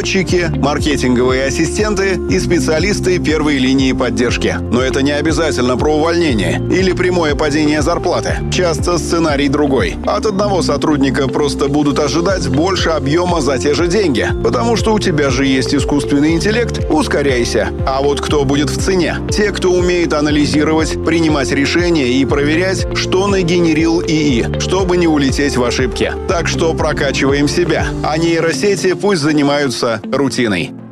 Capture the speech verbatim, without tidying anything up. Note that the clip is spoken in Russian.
разработчики, маркетинговые ассистенты и специалисты первой линии поддержки. Но это не обязательно про увольнение или прямое падение зарплаты. Часто сценарий другой. От одного сотрудника просто будут ожидать больше объема за те же деньги, потому что у тебя же есть искусственный интеллект, ускоряйся. А вот кто будет в цене? Те, кто умеет анализировать, принимать решения и проверять, что нагенерил ИИ, чтобы не улететь в ошибки. Так что прокачиваем себя, а нейросети пусть занимаются рутиной.